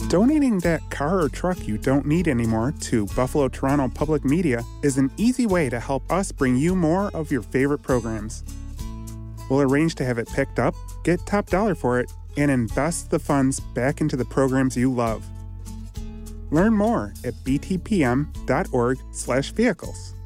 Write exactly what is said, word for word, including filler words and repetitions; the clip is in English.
Donating that car or truck you don't need anymore to Buffalo Toronto Public Media is an easy way to help us bring you more of your favorite programs. We'll arrange to have it picked up, get top dollar for it, and invest the funds back into the programs you love. Learn more at btpm.org slash vehicles.